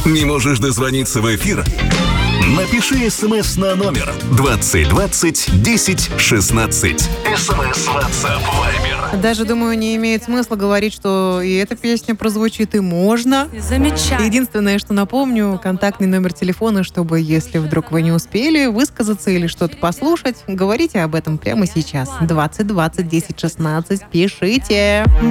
Не можешь дозвониться в эфир? Напиши СМС на номер 2020 10 16. СМС, WhatsApp, Viber. Даже, думаю, не имеет смысла говорить, что и эта песня прозвучит, и можно. Замечательно. Единственное, что напомню, контактный номер телефона, чтобы, если вдруг вы не успели высказаться или что-то послушать, говорите об этом прямо сейчас. 2020 10 16. Пишите.